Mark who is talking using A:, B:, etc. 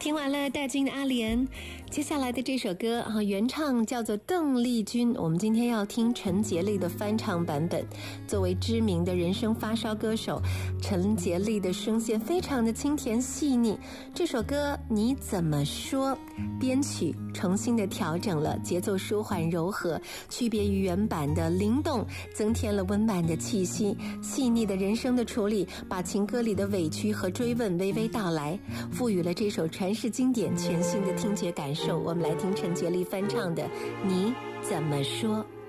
A: 听完了戴军的阿莲，接下来的这首歌原唱叫做邓丽君，我们今天要听陈洁丽的翻唱版本。作为知名的人声发烧歌手，陈洁丽的声线非常的清甜细腻。这首歌你怎么说编曲重新的调整了，节奏舒缓柔和，区别于原版的灵动，增添了温婉的气息。细腻的人声的处理，把情歌里的委屈和追问娓娓道来，赋予了这首传世经典全新的听觉感受。我们来听陈洁丽翻唱的《你怎么说》。